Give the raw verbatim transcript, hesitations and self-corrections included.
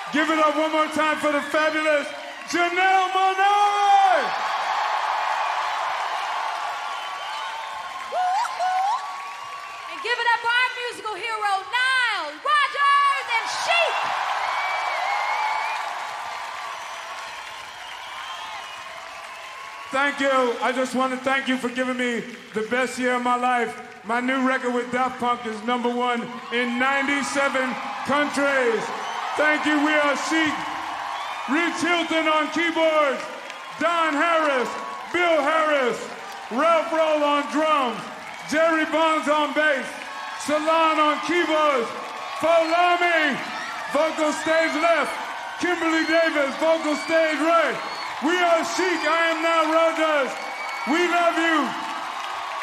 Give it up one more time for the fabulous Janelle Monáe! And give it up for our musical hero, Nile Rodgers and Chic! Thank you. I just want to thank you for giving me the best year of my life. My new record with Daft Punk is number one in ninety-seven countries. Thank you. We are Chic. Rich Hilton on keyboards. Don Harris, Bill Harris, Ralph Roll on drums, Jerry Bonds on bass, Salon on keyboards, Folami, vocal stage left, Kimberly Davis, vocal stage right. We are Chic. I am Nile Rodgers. We love you.